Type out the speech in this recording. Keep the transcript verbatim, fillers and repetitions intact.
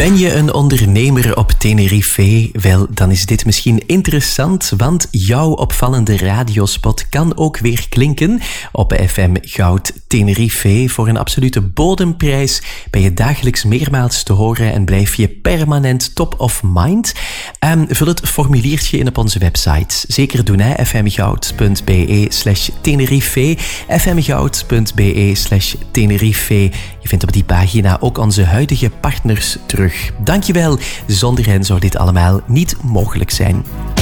Ben je een ondernemer op Tenerife? Wel, dan is dit misschien interessant, want jouw opvallende radiospot kan ook weer klinken op F M Goud Tenerife. Voor een absolute bodemprijs ben je dagelijks meermaals te horen en blijf je permanent top of mind. Um, vul het formuliertje in op onze website. Zeker doen, hè? fmgoud.be slash Tenerife. fmgoud.be slash Tenerife. Je vindt op die pagina ook onze huidige partners terug. Dankjewel. Zonder hen zou dit allemaal niet mogelijk zijn.